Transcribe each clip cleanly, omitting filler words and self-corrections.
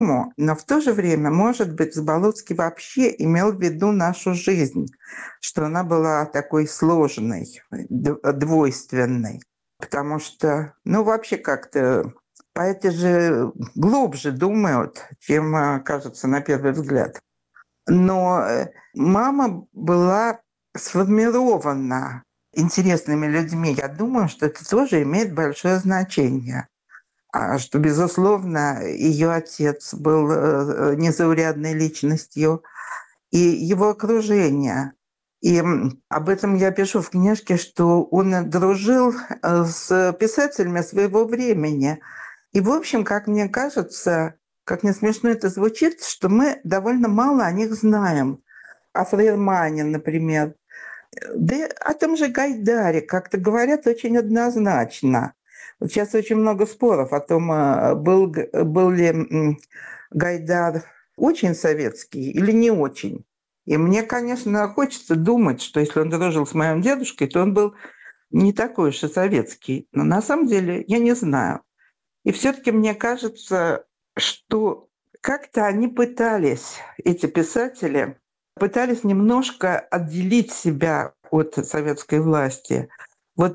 Но в то же время, может быть, Заболоцкий вообще имел в виду нашу жизнь, что она была такой сложной, двойственной. Потому что, вообще как-то поэты же глубже думают, чем кажется на первый взгляд. Но мама была сформирована интересными людьми. Я думаю, что это тоже имеет большое значение. Что, безусловно, ее отец был незаурядной личностью, и его окружение. И об этом я пишу в книжке, что он дружил с писателями своего времени. И, в общем, как мне кажется, как не смешно это звучит, что мы довольно мало о них знаем. О Фрейрмане, например. Да и о том же Гайдаре как-то говорят очень однозначно. Вот сейчас очень много споров о том, был ли Гайдар очень советский или не очень. И мне, конечно, хочется думать, что если он дружил с моим дедушкой, то он был не такой уж и советский. Но на самом деле я не знаю. И все-таки мне кажется, что как-то они пытались, эти писатели, пытались немножко отделить себя от советской власти. Вот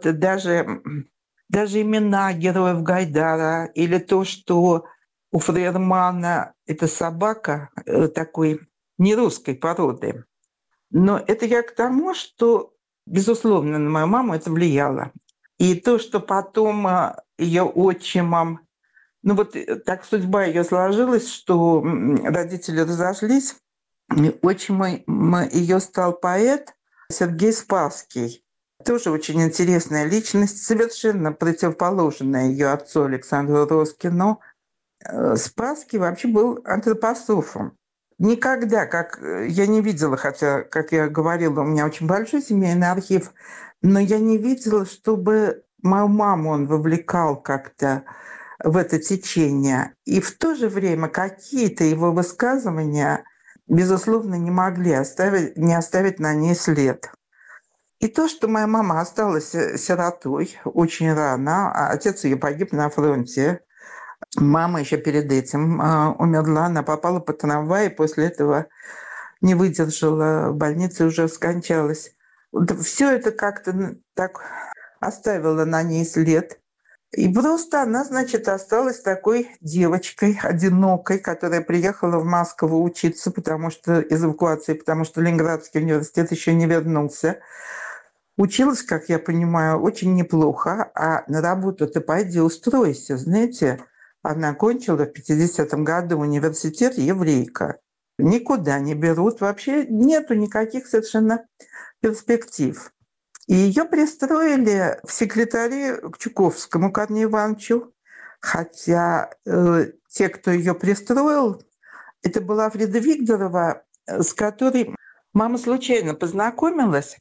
даже имена героев Гайдара или то, что у Фрейрмана эта собака такой нерусской породы. Но это я к тому, что, безусловно, на мою маму это влияло. И то, что потом ее отчимом, так судьба ее сложилась, что родители разошлись, отчимом ее стал поэт Сергей Спасский. Тоже очень интересная личность, совершенно противоположная ее отцу Александру Роскину. Спасский вообще был антропософом. Никогда, как я не видела, хотя, как я говорила, у меня очень большой семейный архив, но я не видела, чтобы мою маму он вовлекал как-то в это течение. И в то же время какие-то его высказывания, безусловно, не могли не оставить на ней след. И то, что моя мама осталась сиротой очень рано, а отец ее погиб на фронте. Мама еще перед этим умерла, она попала под трамвай, и после этого не выдержала в больнице, уже скончалась. Все это как-то так оставило на ней след. И просто она, значит, осталась такой девочкой одинокой, которая приехала в Москву учиться, потому что из эвакуации, потому что Ленинградский университет еще не вернулся. Училась, как я понимаю, очень неплохо, а на работу ты пойди устройся. Знаете, она окончила в 50-м году университет, еврейка. Никуда не берут, вообще нету никаких совершенно перспектив. И ее пристроили в секретари к Чуковскому Корнею Ивановичу, хотя те, кто ее пристроил, это была Фрида Вигдорова, с которой мама случайно познакомилась,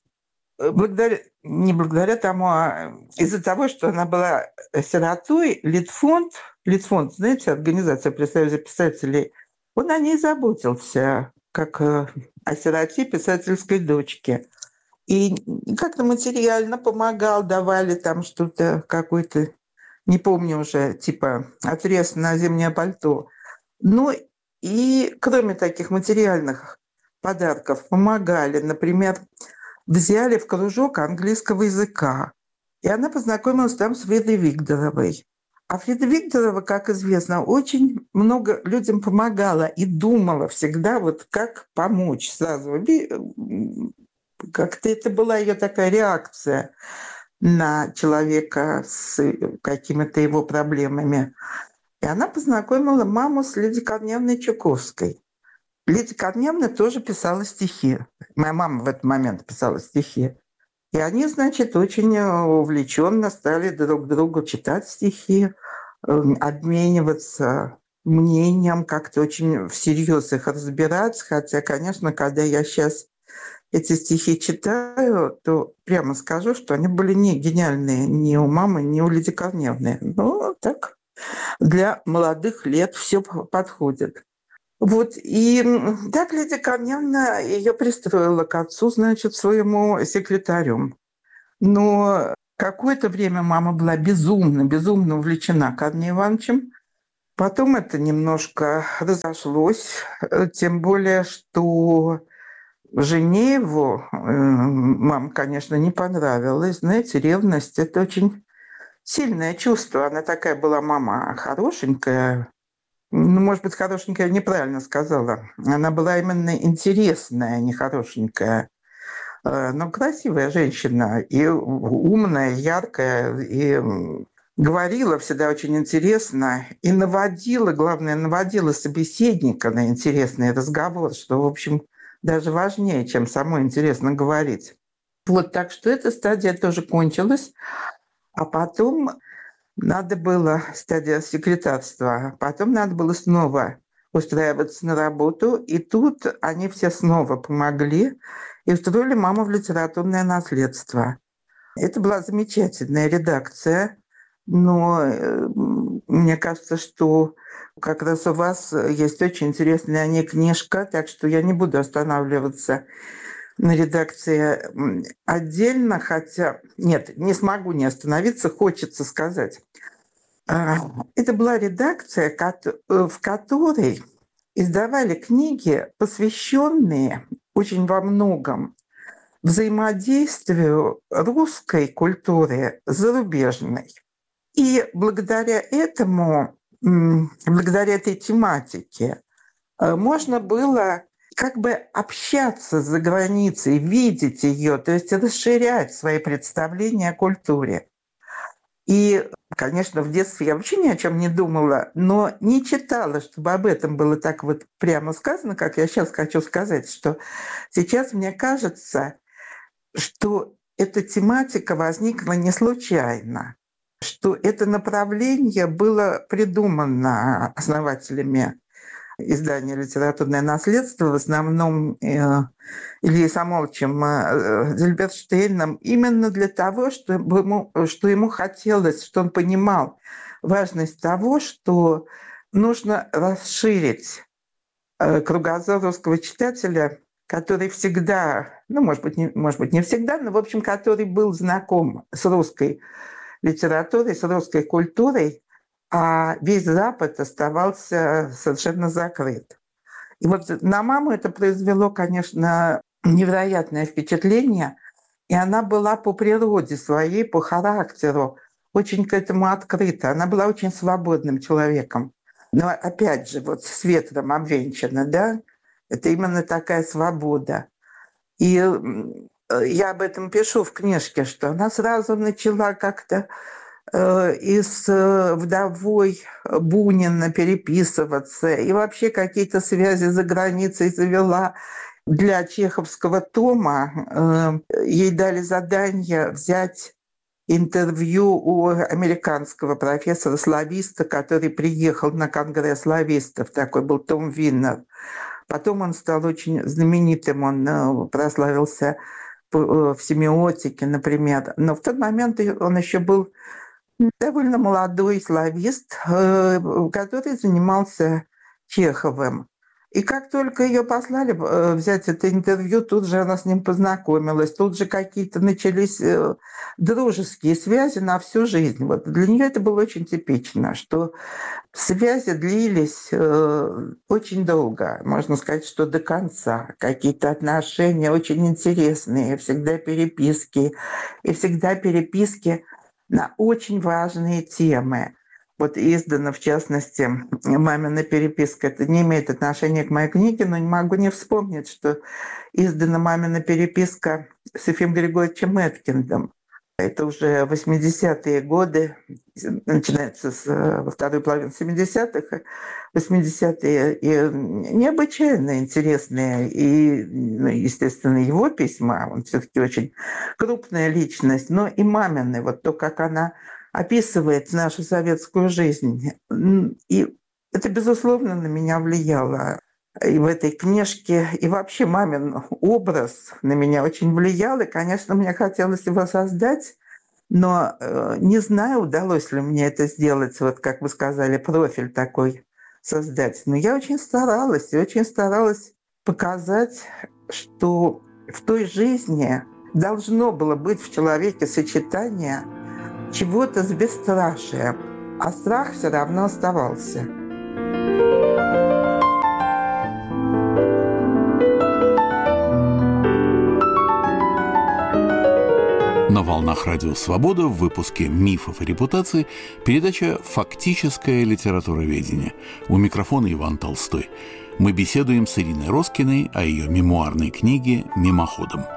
не благодаря тому, а из-за того, что она была сиротой, Литфонд, знаете, организация при Союзе писателей, он о ней заботился, как о сироте писательской дочки. И как-то материально помогал, давали там что-то, какой-то, не помню уже, типа отрез на зимнее пальто. Ну и кроме таких материальных подарков помогали, например, взяли в кружок английского языка. И она познакомилась там с Фридой Вигдоровой. А Фрида Вигдорова, как известно, очень много людям помогала и думала всегда, вот как помочь сразу. Как-то это была ее такая реакция на человека с какими-то его проблемами. И она познакомила маму с Лидией Корнеевной Чуковской. Лидия Корнеевна тоже писала стихи. Моя мама в этот момент писала стихи. И они, значит, очень увлеченно стали друг другу читать стихи, обмениваться мнением, как-то очень всерьез их разбирать. Хотя, конечно, когда я сейчас эти стихи читаю, то прямо скажу, что они были не гениальные ни у мамы, ни у Лидии Корнеевны. Но так для молодых лет все подходит. Вот, и так Лидия Корнеевна ее пристроила к отцу, значит, своему секретарем. Но какое-то время мама была безумно увлечена Корнеем Ивановичем. Потом это немножко разошлось, тем более, что жене его, мама, конечно, не понравилась. Знаете, ревность – это очень сильное чувство. Она такая была мама хорошенькая. Ну, может быть, хорошенькая неправильно сказала. Она была именно интересная, не хорошенькая. Но красивая женщина, и умная, яркая, и говорила всегда очень интересно, и наводила, главное, наводила собеседника на интересный разговор, что, в общем, даже важнее, чем самой интересно говорить. Вот, так что эта стадия тоже кончилась. А потом надо было, стадия секретарства, потом надо было снова устраиваться на работу, и тут они все снова помогли и устроили маму в литературное наследство. Это была замечательная редакция, но мне кажется, что как раз у вас есть очень интересная о ней книжка, так что я не буду останавливаться на редакции отдельно, хотя... Нет, не смогу не остановиться, хочется сказать. Это была редакция, в которой издавали книги, посвященные очень во многом взаимодействию русской культуры с зарубежной. И благодаря этому, благодаря этой тематике, можно было как бы общаться за границей, видеть ее, то есть расширять свои представления о культуре. И, конечно, в детстве я вообще ни о чем не думала, но не читала, чтобы об этом было так вот прямо сказано, как я сейчас хочу сказать, что сейчас мне кажется, что эта тематика возникла не случайно, что это направление было придумано основателями издания «Литературное наследство», в основном Ильей Самоловичем Зильберштейном, именно для того, что ему хотелось, что он понимал важность того, что нужно расширить кругозор русского читателя, который всегда, ну, может быть, не всегда, но, в общем, который был знаком с русской литературой, с русской культурой, а весь Запад оставался совершенно закрыт. И вот на маму это произвело, конечно, невероятное впечатление, и она была по природе своей, по характеру очень к этому открыта. Она была очень свободным человеком. Но опять же, вот с ветром обвенчана, да, это именно такая свобода. И я об этом пишу в книжке, что она сразу начала как-то и с вдовой Бунина переписываться, и вообще какие-то связи за границей завела. Для чеховского тома ей дали задание взять интервью у американского профессора-слависта, который приехал на конгресс славистов, такой был Том Виннер. Потом он стал очень знаменитым, он прославился в семиотике, например. Но в тот момент он еще был довольно молодой славист, который занимался Чеховым. И как только ее послали взять это интервью, тут же она с ним познакомилась, тут же какие-то начались дружеские связи на всю жизнь. Вот для нее это было очень типично, что связи длились очень долго, можно сказать, что до конца. Какие-то отношения очень интересные, всегда переписки, и всегда переписки на очень важные темы. Вот издана, в частности, «Мамина переписка». Это не имеет отношения к моей книге, но не могу не вспомнить, что издана «Мамина переписка» с Ефимом Григорьевичем Эткиндом. Это уже 80-е годы, начинается во второй половине 70-х, 80-е, и необычайно интересные. И, ну, естественно, его письма, он все-таки очень крупная личность, но и мамины, вот то, как она описывает нашу советскую жизнь. И это, безусловно, на меня влияло. И в этой книжке, и вообще мамин образ на меня очень влиял. И, конечно, мне хотелось его создать, но не знаю, удалось ли мне это сделать, вот как вы сказали, профиль такой создать. Но я очень старалась показать, что в той жизни должно было быть в человеке сочетание чего-то с бесстрашием, а страх все равно оставался. волнах Радио Свобода в выпуске «Мифов и репутаций» передача «Фактическое литературоведение». У микрофона Иван Толстой. Мы беседуем с Ириной Роскиной о ее мемуарной книге «Мимоходом».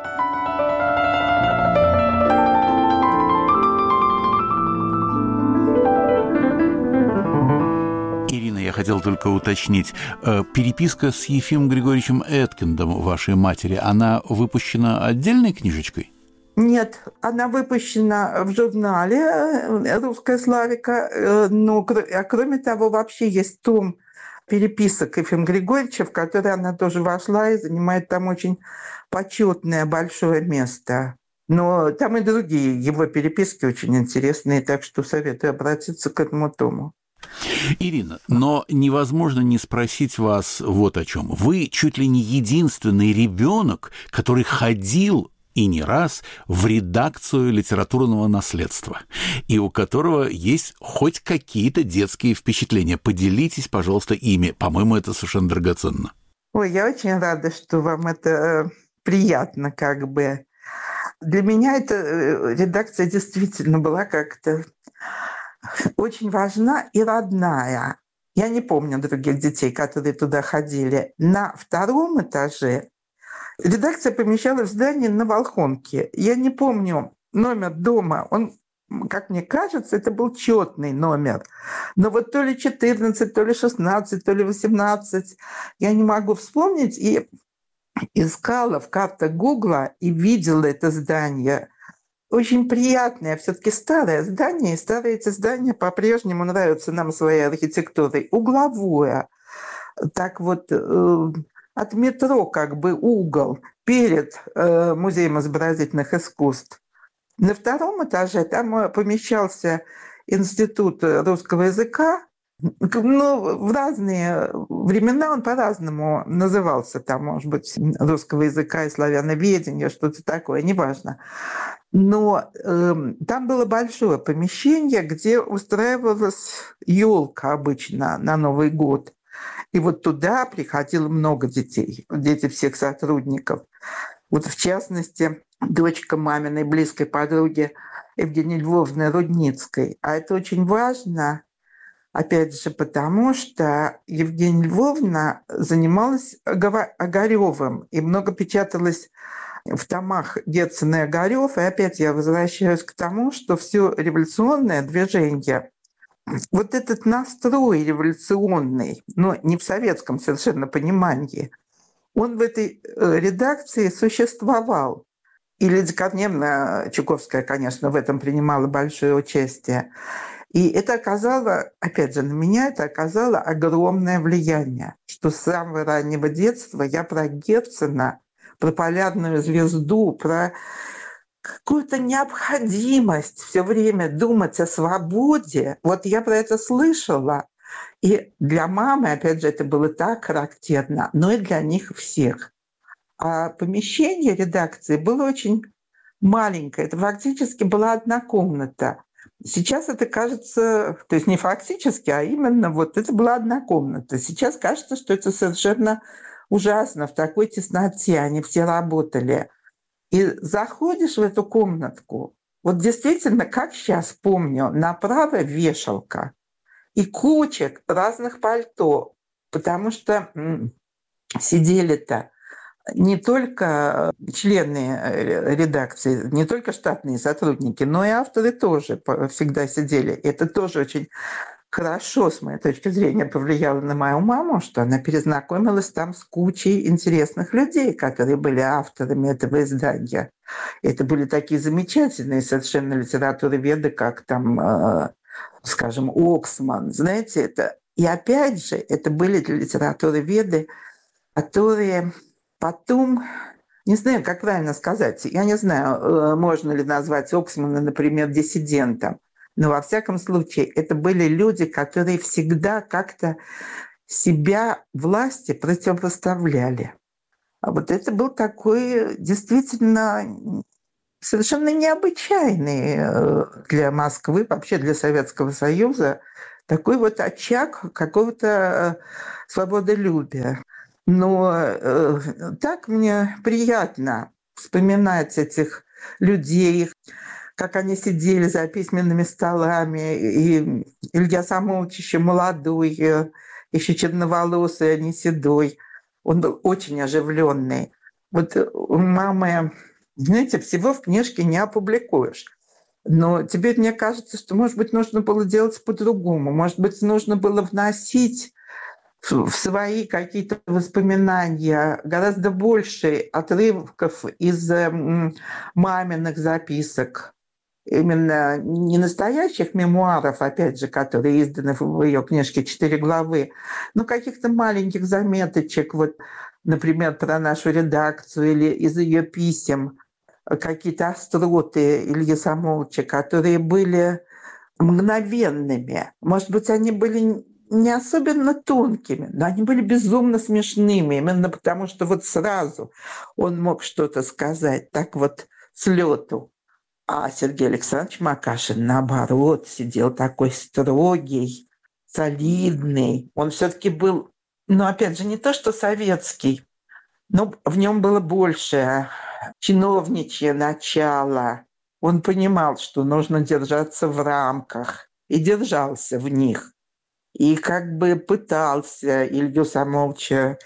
Я хотел только уточнить, переписка с Ефимом Григорьевичем Эткиндом, вашей матери, она выпущена отдельной книжечкой? Нет, она выпущена в журнале «Русская славика», но кроме того, вообще есть том переписок Ефима Григорьевича, в который она тоже вошла и занимает там очень почетное большое место. Но там и другие его переписки очень интересные, так что советую обратиться к этому тому. Ирина, но невозможно не спросить вас вот о чем. Вы чуть ли не единственный ребенок, который ходил и не раз в редакцию литературного наследства, и у которого есть хоть какие-то детские впечатления. Поделитесь, пожалуйста, ими. По-моему, это совершенно драгоценно. Ой, я очень рада, что вам это приятно как бы. Для меня эта редакция действительно была как-то очень важна и родная. Я не помню других детей, которые туда ходили. На втором этаже редакция помещалась в здании на Волхонке. Я не помню номер дома. Он, как мне кажется, это был четный номер. Но вот то ли 14, то ли 16, то ли 18. Я не могу вспомнить. И искала в картах Гугла и видела это здание. Очень приятное, все-таки старое здание, и старые эти здания по-прежнему нравятся нам своей архитектурой. Угловое, так вот, от метро как бы угол перед Музеем изобразительных искусств. На втором этаже там помещался Институт русского языка. Ну, в разные времена он по-разному назывался. Там, может быть, русского языка и славяноведения, что-то такое, неважно. Но там было большое помещение, где устраивалась елка обычно на Новый год. И вот туда приходило много детей, дети всех сотрудников. Вот в частности, дочка маминой близкой подруги Евгении Львовны Рудницкой. А это очень важно, опять же, потому что Евгения Львовна занималась Огарёвым и много печаталась в томах Герцена и Огарёв. И опять я возвращаюсь к тому, что все революционное движение, вот этот настрой революционный, но не в советском совершенно понимании, он в этой редакции существовал. И Лидия Корнеевна Чуковская, конечно, в этом принимала большое участие. И это оказало, опять же, на меня это оказало огромное влияние, что с самого раннего детства я про Герцена, про полярную звезду, про какую-то необходимость все время думать о свободе. Вот я про это слышала. И для мамы, опять же, это было так характерно, но и для них всех. А помещение редакции было очень маленькое. Это фактически была одна комната. Сейчас это кажется, то есть не фактически, а именно вот это была одна комната. Сейчас кажется, что это совершенно ужасно, в такой тесноте они все работали. И заходишь в эту комнатку, вот действительно, как сейчас помню, направо вешалка и кучек разных пальто, потому что сидели-то не только члены редакции, не только штатные сотрудники, но и авторы тоже всегда сидели. Это тоже очень хорошо, с моей точки зрения, повлияло на мою маму, что она перезнакомилась там с кучей интересных людей, которые были авторами этого издания. Это были такие замечательные совершенно литературоведы, как там, скажем, Оксман. Знаете, это... И опять же, это были литературоведы, которые потом... Не знаю, как правильно сказать. Я не знаю, можно ли назвать Оксмана, например, диссидентом. Но во всяком случае, это были люди, которые всегда как-то себя власти противопоставляли. А вот это был такой действительно совершенно необычайный для Москвы, вообще для Советского Союза, такой вот очаг какого-то свободолюбия. Но так мне приятно вспоминать этих людей. как они сидели за письменными столами, и Илья Самойлович еще молодой, еще черноволосый, а не седой. Он был очень оживленный. Вот у мамы, знаете, всего в книжке не опубликуешь. Но теперь мне кажется, что, может быть, нужно было делать по-другому. Может быть, нужно было вносить в свои какие-то воспоминания гораздо больше отрывков из маминых записок. Именно не настоящих мемуаров, опять же, которые изданы в ее книжке «4 главы», но каких-то маленьких заметочек, вот, например, про нашу редакцию или из ее писем, какие-то остроты Ильи Самойловича, которые были мгновенными. Может быть, они были не особенно тонкими, но они были безумно смешными, именно потому что вот сразу он мог что-то сказать, так вот с лету. А Сергей Александрович Макашин, наоборот, сидел такой строгий, солидный. Он все-таки был, ну, опять же, не то что советский, но в нем было больше чиновничье начало. Он понимал, что нужно держаться в рамках, и держался в них. И как бы пытался Илью Самойловича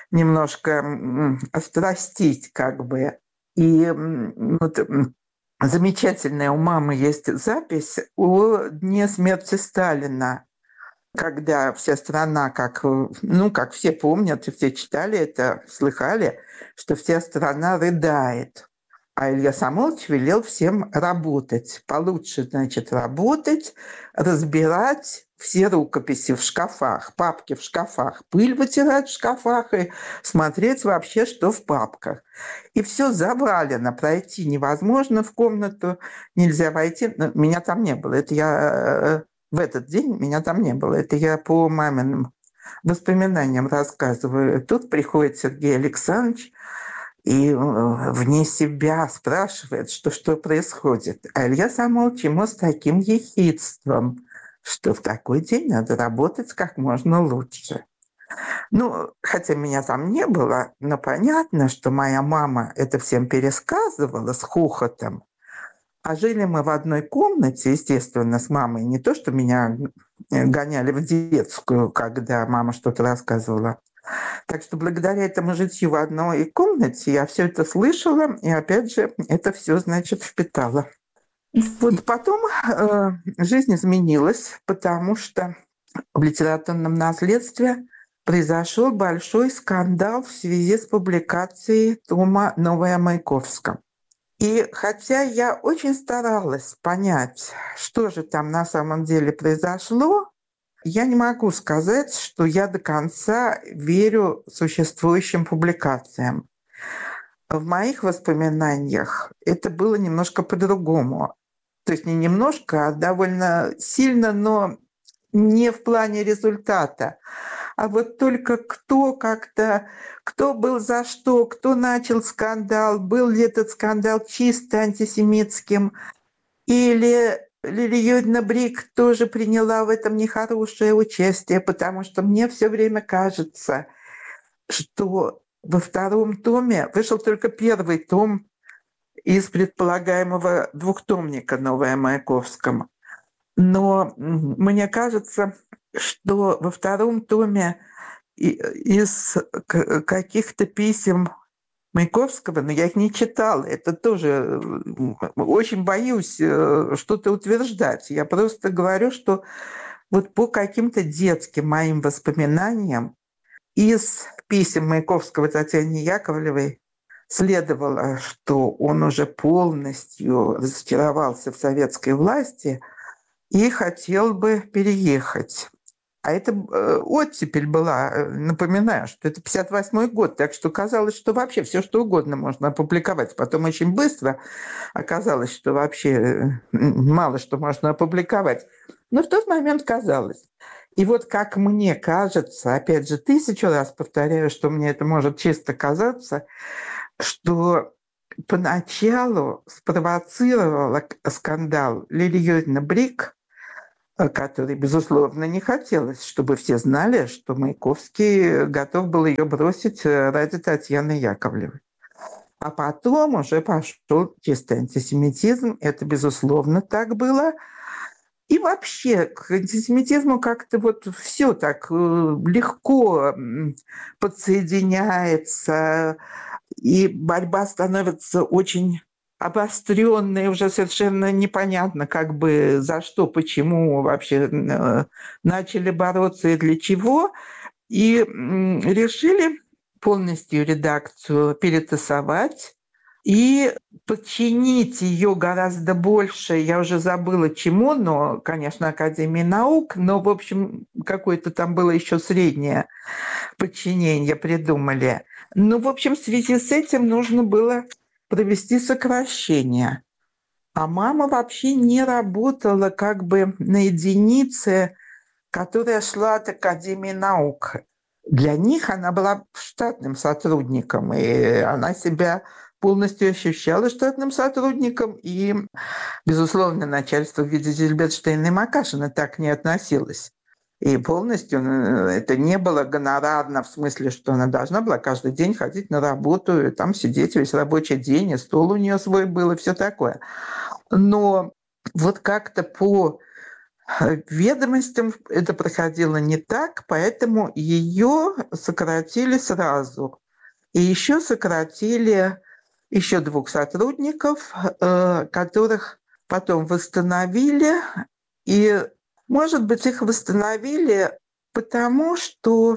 немножко острастить, как бы. И вот замечательная у мамы есть запись о дне смерти Сталина, когда вся страна, как все помнят и все читали это, слыхали, что вся страна рыдает. А Илья Самойлович велел всем работать. Получше, значит, работать, разбирать все рукописи в шкафах, папки в шкафах, пыль вытирать в шкафах и смотреть вообще, что в папках. И все завалено, пройти невозможно в комнату, нельзя войти. Меня там не было, это я в этот день меня там не было, это я по маминым воспоминаниям рассказываю. Тут приходит Сергей Александрович и вне себя спрашивает, что происходит. А Илья Самойлович ему с таким ехидством, что в такой день надо работать как можно лучше. Хотя меня там не было, но понятно, что моя мама это всем пересказывала с хохотом. А жили мы в одной комнате, естественно, с мамой. Не то, что меня гоняли в детскую, когда мама что-то рассказывала. Так что благодаря этому житью в одной комнате я все это слышала, и опять же это все, значит, впитала. Вот потом жизнь изменилась, потому что в литературном наследстве произошел большой скандал в связи с публикацией тома «Новое о Маяковском». И хотя я очень старалась понять, что же там на самом деле произошло, я не могу сказать, что я до конца верю существующим публикациям. В моих воспоминаниях это было немножко по-другому. То есть не немножко, а довольно сильно, но не в плане результата. А вот только кто был за что, кто начал скандал, был ли этот скандал чисто антисемитским, или Лилия Юрьевна Брик тоже приняла в этом нехорошее участие, потому что мне все время кажется, что во втором томе вышел только первый том из предполагаемого двухтомника «Новое о Маяковском». Но мне кажется, что во втором томе из каких-то писем Маяковского, но я их не читала, это тоже очень боюсь что-то утверждать. Я просто говорю, что вот по каким-то детским моим воспоминаниям из писем Маяковского Татьяне Яковлевой следовало, что он уже полностью разочаровался в советской власти и хотел бы переехать. А это оттепель была, напоминаю, что это 58-й год, так что казалось, что вообще все что угодно можно опубликовать. Потом очень быстро оказалось, что вообще мало что можно опубликовать. Но в тот момент казалось. И вот как мне кажется, опять же, 1000 раз повторяю, что мне это может чисто казаться, что поначалу спровоцировала скандал Лилия Юрьевна Брик, которой, безусловно, не хотелось, чтобы все знали, что Маяковский готов был ее бросить ради Татьяны Яковлевой. А потом уже пошел чистый антисемитизм. Это, безусловно, так было. И вообще к антисемитизму как-то вот все так легко подсоединяется, и борьба становится очень обостренной, уже совершенно непонятно, как бы за что, почему вообще начали бороться и для чего. И решили полностью редакцию перетасовать и подчинить ее гораздо больше. Я уже забыла чему, но, конечно, Академии наук, но, в общем, какое-то там было еще среднее подчинение придумали. Ну, в общем, в связи с этим нужно было провести сокращение. А мама вообще не работала как бы на единице, которая шла от Академии наук. Для них она была штатным сотрудником, и она себя полностью ощущала штатным сотрудником, и, безусловно, начальство в виде Зильберштейна и Макашина так не относилось. И полностью это не было гонорарно, в смысле, что она должна была каждый день ходить на работу, и там сидеть весь рабочий день, и стол у нее свой был, и все такое. Но вот как-то по ведомостям это проходило не так, поэтому ее сократили сразу. И еще сократили еще 2 сотрудников, которых потом восстановили. И, может быть, их восстановили потому, что,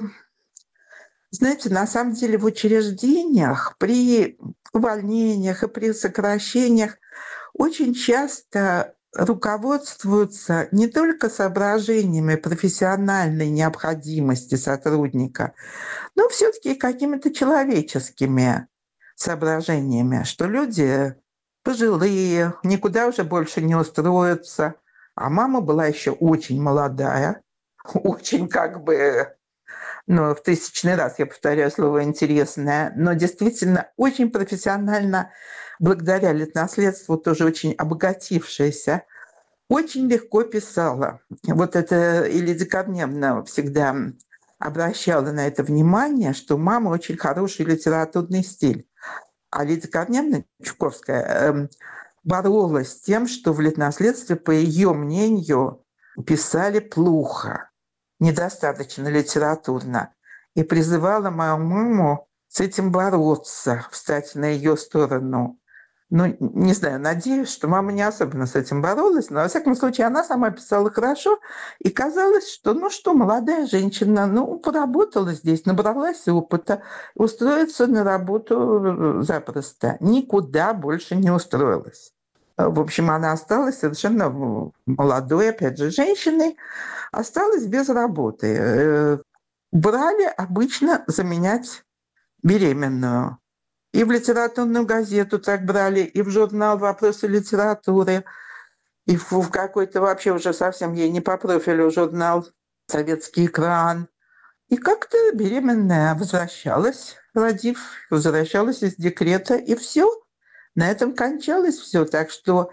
знаете, на самом деле в учреждениях при увольнениях и при сокращениях очень часто руководствуются не только соображениями профессиональной необходимости сотрудника, но все-таки какими-то человеческими соображениями, что люди пожилые, никуда уже больше не устроятся. А мама была еще очень молодая, очень как бы, ну, в 1000-й раз я повторяю слово «интересная», но действительно очень профессионально, благодаря летнаследству, тоже очень обогатившаяся, очень легко писала. Вот это и Лидия Корнеевна всегда обращала на это внимание, что у мамы очень хороший литературный стиль. А Лидия Корнеевна Чуковская боролась с тем, что в летнаследстве, по ее мнению, писали плохо, недостаточно литературно. И призывала мою маму с этим бороться, встать на ее сторону. Ну, не знаю, надеюсь, что мама не особенно с этим боролась, но, во всяком случае, она сама писала хорошо, и казалось, что, ну что, молодая женщина, ну, поработала здесь, набралась опыта, устроиться на работу запросто, никуда больше не устроилась. В общем, она осталась совершенно молодой, опять же, женщиной, осталась без работы. Брали обычно заменять беременную. И в литературную газету так брали, и в журнал «Вопросы литературы», и в какой-то вообще уже совсем ей не по профилю журнал «Советский экран». И как-то беременная возвращалась, родив, возвращалась из декрета, и все. На этом кончалось все. Так что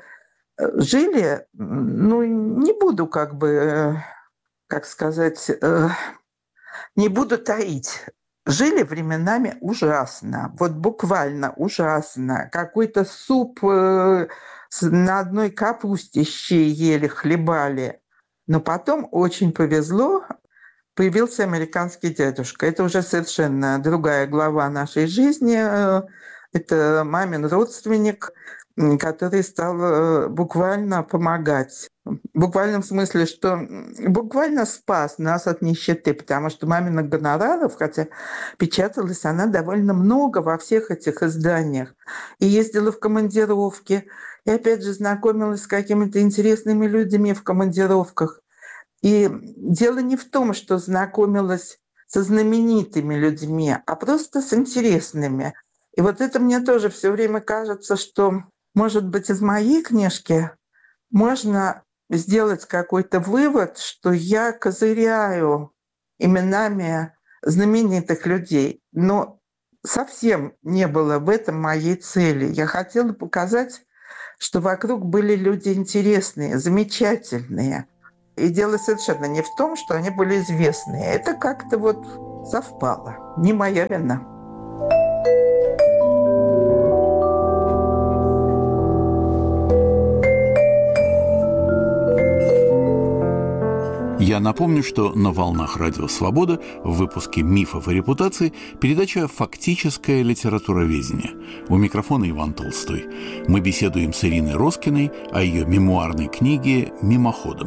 жили, ну, не буду как бы, как сказать, не буду таить. Жили временами ужасно, вот буквально ужасно. Какой-то суп на одной капусте щи ели, хлебали. Но потом очень повезло, появился американский дядюшка. Это уже совершенно другая глава нашей жизни. Это мамин родственник, который стал буквально помогать. В буквальном смысле, что буквально спас нас от нищеты, потому что маминых гонораров, хотя печаталась она довольно много во всех этих изданиях, и ездила в командировки, и опять же знакомилась с какими-то интересными людьми в командировках. И дело не в том, что знакомилась со знаменитыми людьми, а просто с интересными. И вот это мне тоже все время кажется, что, может быть, из моей книжки можно сделать какой-то вывод, что я козыряю именами знаменитых людей. Но совсем не было в этом моей цели. Я хотела показать, что вокруг были люди интересные, замечательные. И дело совершенно не в том, что они были известные. Это как-то вот совпало. Не моя вина. напомню, что на волнах Радио Свобода в выпуске «Мифов и репутаций» передача «Фактическое литературоведение». У микрофона Иван Толстой. Мы беседуем с Ириной Роскиной о ее мемуарной книге «Мимоходом».